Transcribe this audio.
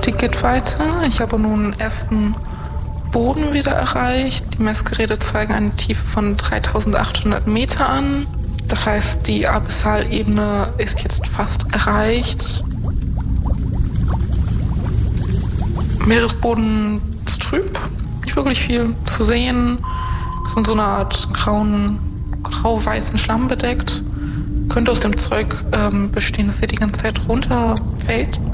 Stieg geht weiter. Ich habe nun den ersten Boden wieder erreicht. Die Messgeräte zeigen eine Tiefe von 3800 Meter an. Das heißt, die Abyssalebene ist jetzt fast erreicht. Meeresboden ist trüb, nicht wirklich viel zu sehen. Ist in so einer Art grau-weißen Schlamm bedeckt. Könnte aus dem Zeug bestehen, dass er die ganze Zeit runterfällt.